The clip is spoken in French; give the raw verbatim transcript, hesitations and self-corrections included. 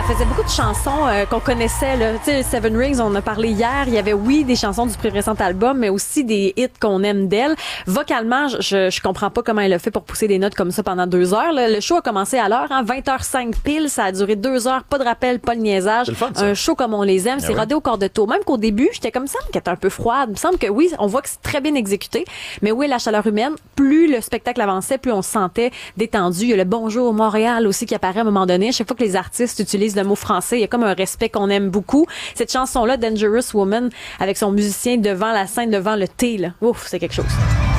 Elle faisait beaucoup de chansons euh, qu'on connaissait. Là. Tu sais, Seven Rings, on en a parlé hier. Il y avait, oui, des chansons du plus récent album, mais aussi des hits qu'on aime d'elle. Vocalement, je, je comprends pas comment elle a fait pour pousser des notes comme ça pendant deux heures. Là. Le show a commencé à l'heure, hein, vingt heures cinq pile. Ça a duré deux heures, pas de rappel, pas de niaisage. C'est le fun, ça. Un show comme on les aime. Ah c'est oui. rodé au corps de tour. Même qu'au début, j'étais comme ça, qu'elle était un peu froide. Il me semble que oui, on voit que c'est très bien exécuté. Mais oui, la chaleur humaine, plus le spectacle avançait, plus on se sentait détendu. Il y a le Bonjour Montréal aussi qui apparaît à un moment donné. À chaque fois que les artistes utilisent le mot français, il y a comme un respect qu'on aime beaucoup. Cette chanson-là, Dangerous Woman, avec son musicien devant la scène, devant le thé, là. Ouf, c'est quelque chose.